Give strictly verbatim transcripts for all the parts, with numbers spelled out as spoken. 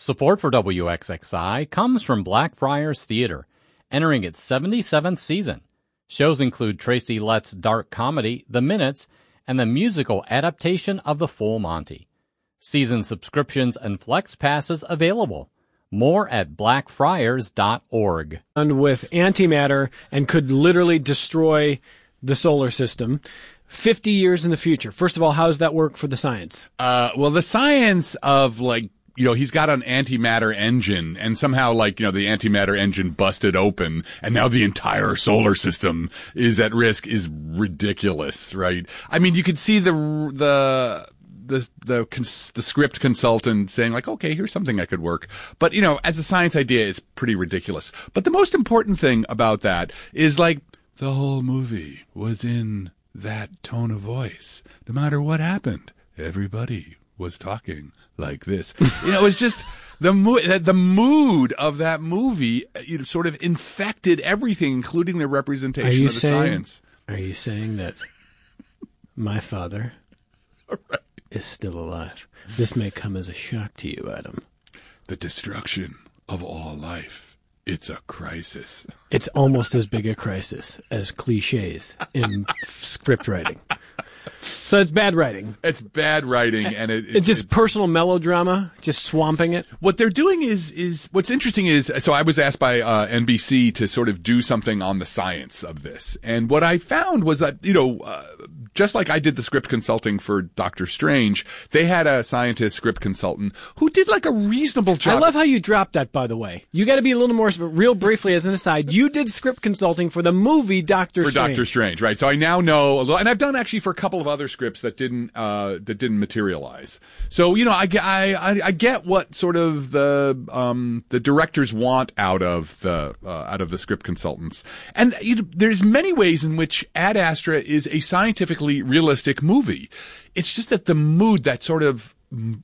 Support for W X X I comes from Blackfriars Theater, entering its seventy-seventh season. Shows include Tracy Letts' dark comedy, The Minutes, and the musical adaptation of The Full Monty. Season subscriptions and flex passes available. More at blackfriars dot org. And with antimatter and could literally destroy the solar system fifty years in the future. First of all, how does that work for the science? Uh, well, the science of, like, you know, he's got an antimatter engine, and somehow, like, you know, the antimatter engine busted open, and now the entire solar system is at risk is ridiculous, right? I mean, you could see the, the, the, the, cons- the script consultant saying, like, okay, here's something that could work. But, you know, as a science idea, it's pretty ridiculous. But the most important thing about that is, like, the whole movie was in that tone of voice. No matter what happened, everybody was talking like this. You know, it was just the mood, the mood of that movie, you know, sort of infected everything, including the representation of the saying, science. Are you saying that my father right. is still alive? This may come as a shock to you, Adam. The destruction of all life. It's a crisis. It's almost as big a crisis as cliches in script writing. So it's bad writing. It's bad writing, and it, it's, it's just it's, personal melodrama, just swamping it. What they're doing is is what's interesting is so I was asked by uh, N B C to sort of do something on the science of this, and what I found was that, you know, uh, just like I did the script consulting for Doctor Strange, they had a scientist script consultant who did like a reasonable job. I love how you dropped that, by the way. You got to be a little more, real briefly as an aside, you did script consulting for the movie Doctor for Strange. For Doctor Strange, right. So I now know, a little, and I've done actually for a couple of other scripts that didn't uh, that didn't materialize. So, you know, I, I, I get what sort of the um, the directors want out of the uh, out of the script consultants. And you know, there's many ways in which Ad Astra is a scientifically realistic movie. It's just that the mood, that sort of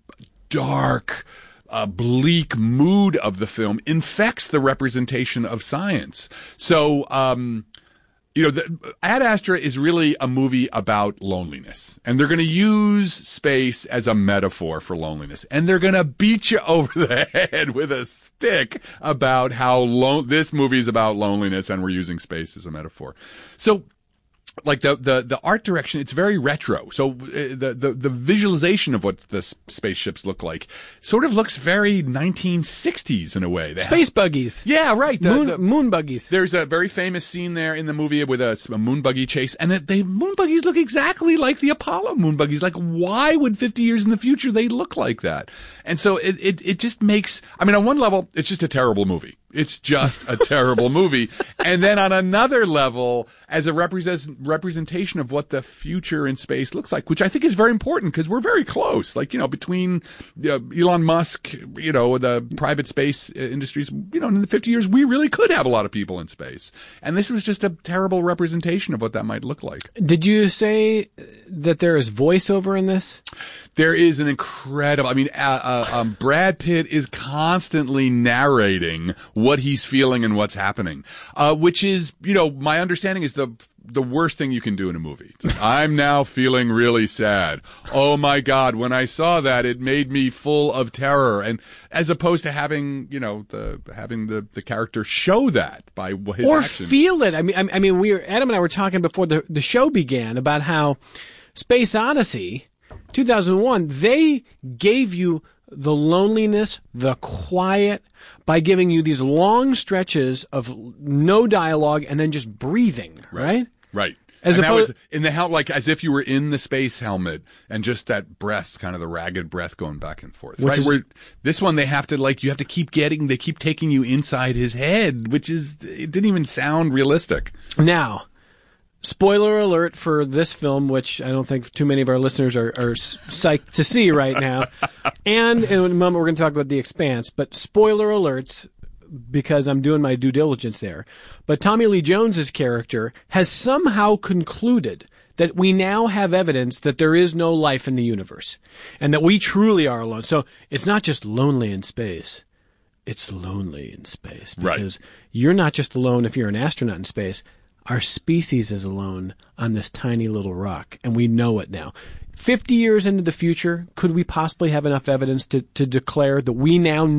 dark, uh, bleak mood of the film infects the representation of science. So, um, you know, the, Ad Astra is really a movie about loneliness, and they're going to use space as a metaphor for loneliness, and they're going to beat you over the head with a stick about how lo- this movie is about loneliness, and we're using space as a metaphor. So, like the, the, the art direction, it's very retro. So uh, the, the, the visualization of what the s- spaceships look like sort of looks very nineteen sixties in a way. They Space have, buggies. Yeah, right. The, moon, the, moon buggies. There's a very famous scene there in the movie with a, a moon buggy chase, and it, they moon buggies look exactly like the Apollo moon buggies. Like, why would fifty years in the future they look like that? And so it, it, it just makes, I mean, on one level, it's just a terrible movie. It's just a terrible movie. And then on another level, as a represent, representation of what the future in space looks like, which I think is very important because we're very close. Like, you know, between uh, Elon Musk, you know, the private space industries, you know, in the fifty years, we really could have a lot of people in space. And this was just a terrible representation of what that might look like. Did you say that there is voiceover in this? There is an incredible, I mean, uh, uh, um, Brad Pitt is constantly narrating what he's feeling and what's happening, uh, which is, you know, my understanding is the the worst thing you can do in a movie. I'm now feeling really sad. Oh my God, when I saw that, it made me full of terror. And as opposed to having, you know, the having the, the character show that by his or actions. feel it. I mean, I mean, we were, Adam and I were talking before the the show began about how Space Odyssey, two thousand one, they gave you the loneliness, the quiet, by giving you these long stretches of no dialogue and then just breathing, right? Right. As and opposed, that was in the hel- like as if you were in the space helmet and just that breath, kind of the ragged breath going back and forth. Right. Is, Where this one, they have to like, you have to keep getting, they keep taking you inside his head, which is, it didn't even sound realistic. Now, spoiler alert for this film, which I don't think too many of our listeners are, are psyched to see right now. And in a moment, we're going to talk about The Expanse, but spoiler alerts, because I'm doing my due diligence there. But Tommy Lee Jones's character has somehow concluded that we now have evidence that there is no life in the universe and that we truly are alone. So it's not just lonely in space. It's lonely in space because right. You're not just alone if you're an astronaut in space. Our species is alone on this tiny little rock, and we know it now. Fifty years into the future, could we possibly have enough evidence to, to declare that we now